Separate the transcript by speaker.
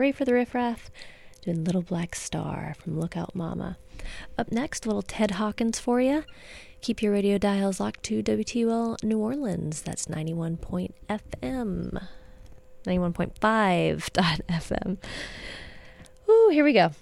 Speaker 1: Hooray for the Riff Raff. Doing Little Black Star from Lookout Mama. Up next, a little Ted Hawkins for you. Keep your radio dials locked to WTUL New Orleans. That's 91.5.FM. Ooh, here we go.